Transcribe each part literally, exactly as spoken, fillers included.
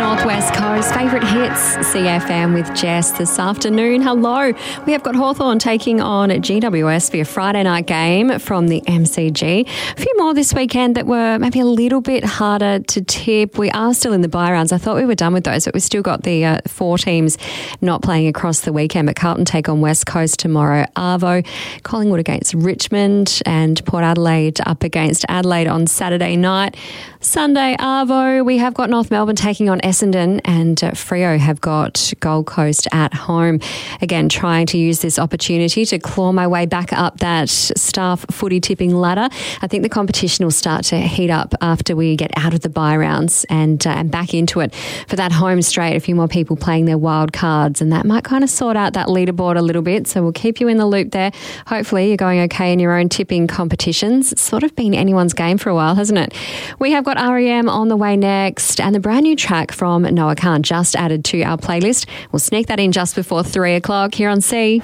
Northwest Coast. Favourite hits, C F M with Jess this afternoon. Hello. We have got Hawthorn taking on G W S for your Friday night game from the M C G. A few more this weekend that were maybe a little bit harder to tip. We are still in the bye rounds. I thought we were done with those, but we've still got the uh, four teams not playing across the weekend. But Carlton take on West Coast tomorrow. Arvo, Collingwood against Richmond, and Port Adelaide up against Adelaide on Saturday night. Sunday, Arvo, we have got North Melbourne taking on Essendon, and uh, Freo have got Gold Coast at home. Again, trying to use this opportunity to claw my way back up that staff footy tipping ladder. I think the competition will start to heat up after we get out of the bye rounds and, uh, and back into it for that home straight. A few more people playing their wild cards, and that might kind of sort out that leaderboard a little bit. So we'll keep you in the loop there. Hopefully you're going okay in your own tipping competitions. It's sort of been anyone's game for a while, hasn't it? We have got R E M on the way next, and the brand new track from Noah Khan just added to our playlist. We'll sneak that in just before three o'clock here on C.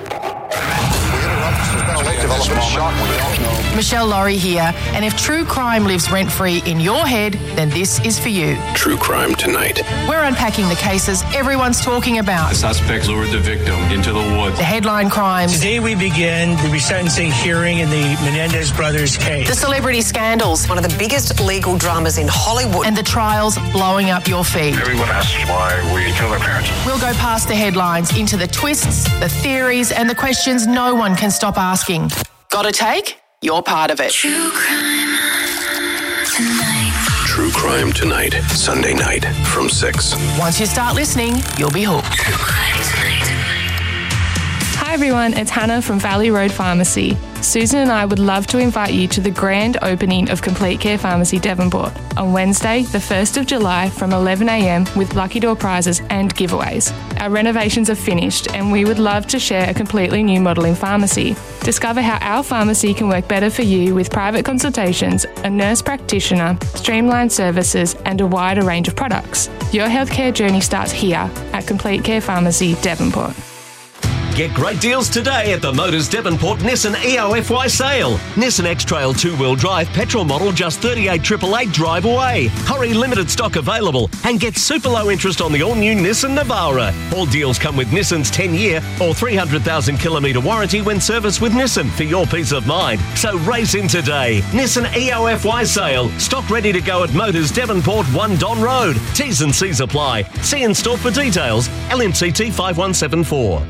Michelle Laurie here, and if true crime lives rent-free in your head, then this is for you. True Crime Tonight. We're unpacking the cases everyone's talking about. The suspect lured the victim into the woods. The headline crimes. Today we begin the resentencing hearing in the Menendez brothers case. The celebrity scandals. One of the biggest legal dramas in Hollywood. And the trials blowing up your feed. Everyone asks why we kill their parents. We'll go past the headlines into the twists, the theories, and the questions no one can stop asking. Got a take? You're part of it. True Crime Tonight. True Crime Tonight, Sunday night from six. Once you start listening, you'll be hooked. True Crime Tonight. Hi everyone, it's Hannah from Valley Road Pharmacy. Susan and I would love to invite you to the grand opening of Complete Care Pharmacy Devonport on Wednesday, the first of July from eleven a m with lucky door prizes and giveaways. Our renovations are finished and we would love to share a completely new model in pharmacy. Discover how our pharmacy can work better for you with private consultations, a nurse practitioner, streamlined services and a wider range of products. Your healthcare journey starts here at Complete Care Pharmacy Devonport. Get great deals today at the Motors Devonport Nissan E O F Y sale. Nissan X-Trail two-wheel drive petrol model just thirty-eight thousand eight hundred drive away. Hurry, limited stock available, and get super low interest on the all-new Nissan Navara. All deals come with Nissan's ten-year or three hundred thousand kilometre warranty when serviced with Nissan for your peace of mind. So race in today. Nissan E O F Y sale. Stock ready to go at Motors Devonport one Don Road. T's and C's apply. See in store for details. L M C T five one seven four.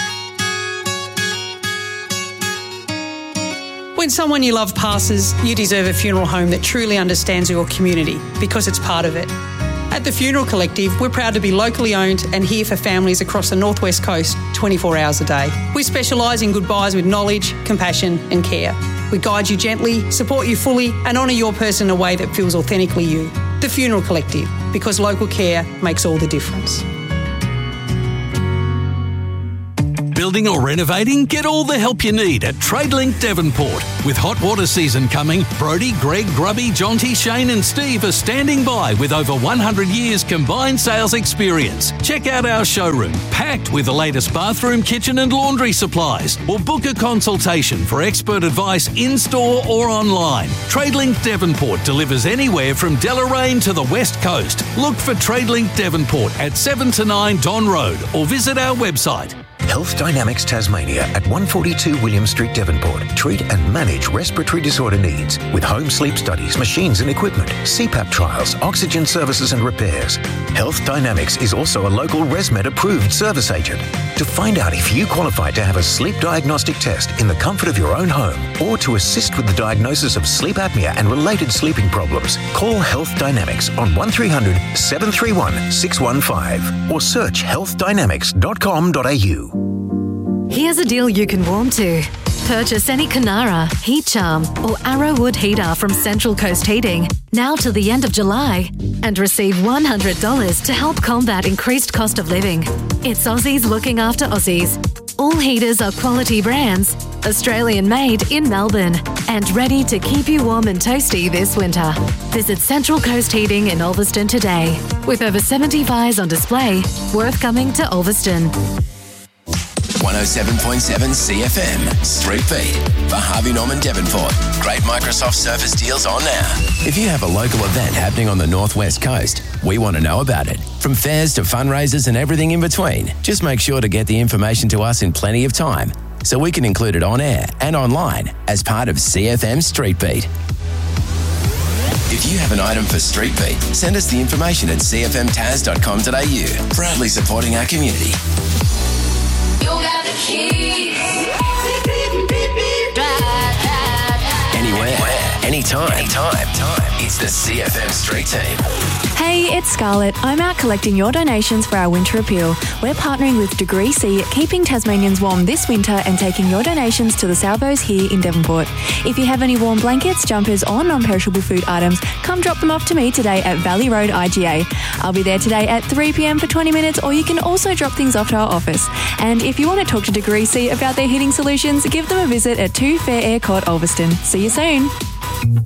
When someone you love passes, you deserve a funeral home that truly understands your community because it's part of it. At the Funeral Collective, we're proud to be locally owned and here for families across the Northwest Coast twenty-four hours a day. We specialise in goodbyes with knowledge, compassion and care. We guide you gently, support you fully and honour your person in a way that feels authentically you. The Funeral Collective, because local care makes all the difference. Building or renovating? Get all the help you need at Tradelink Devonport. With hot water season coming, Brodie, Greg, Grubby, Jonty, Shane and Steve are standing by with over one hundred years combined sales experience. Check out our showroom, packed with the latest bathroom, kitchen and laundry supplies, or book a consultation for expert advice in-store or online. Tradelink Devonport delivers anywhere from Deloraine to the West Coast. Look for Tradelink Devonport at seven to nine Don Road or visit our website. Health Dynamics Tasmania at one forty-two William Street, Devonport. Treat and manage respiratory disorder needs with home sleep studies, machines and equipment, C PAP trials, oxygen services and repairs. Health Dynamics is also a local ResMed approved service agent. To find out if you qualify to have a sleep diagnostic test in the comfort of your own home or to assist with the diagnosis of sleep apnea and related sleeping problems, call Health Dynamics on one three hundred, seven three one, six one five or search health dynamics dot com dot a u. Here's a deal you can warm to. Purchase any Canara, Heat Charm or Arrowwood heater from Central Coast Heating now till the end of July and receive one hundred dollars to help combat increased cost of living. It's Aussies looking after Aussies. All heaters are quality brands, Australian made in Melbourne and ready to keep you warm and toasty this winter. Visit Central Coast Heating in Ulverston today. With over seventy fires on display, worth coming to Ulverston. one oh seven point seven C F M. Street Beat for Harvey Norman Devonport. Great Microsoft Surface deals on now. If you have a local event happening on the Northwest Coast, we want to know about it. From fairs to fundraisers and everything in between, just make sure to get the information to us in plenty of time so we can include it on air and online as part of C F M Street Beat. If you have an item for Street Beat, send us the information at c f m taz dot com dot a u. Proudly supporting our community. You got the keys. Anywhere, anytime, anytime, time. It's the C F M Street Team. Hey, it's Scarlett. I'm out collecting your donations for our winter appeal. We're partnering with Degree C, keeping Tasmanians warm this winter and taking your donations to the Salvos here in Devonport. If you have any warm blankets, jumpers or non-perishable food items, come drop them off to me today at Valley Road I G A. I'll be there today at three p m for twenty minutes, or you can also drop things off to our office. And if you want to talk to Degree C about their heating solutions, give them a visit at two Fair Air Court, Ulverston. See you soon.